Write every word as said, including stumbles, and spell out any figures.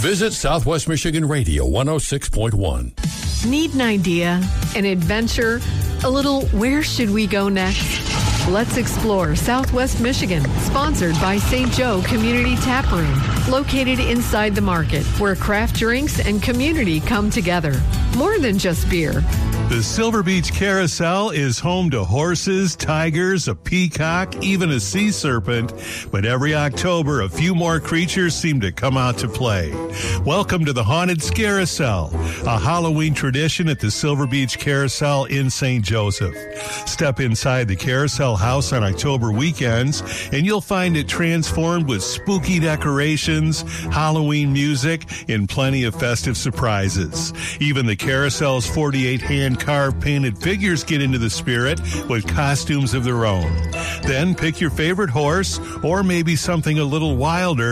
Visit Southwest Michigan Radio one oh six point one. Need an idea, an adventure, a little where should we go next? Let's explore Southwest Michigan, sponsored by Saint Joe Community Tap Room, located inside the market where craft drinks and community come together. More than just beer. The Silver Beach Carousel is home to horses, tigers, a peacock, even a sea serpent. But every October, a few more creatures seem to come out to play. Welcome to the Haunted Scarousel, a Halloween tradition at the Silver Beach Carousel in Saint Joseph. Step inside the Carousel House on October weekends, and you'll find it transformed with spooky decorations, Halloween music, and plenty of festive surprises. Even the Carousel's forty-eight hand carved painted figures get into the spirit with costumes of their own. Then pick your favorite horse, or maybe something a little wilder,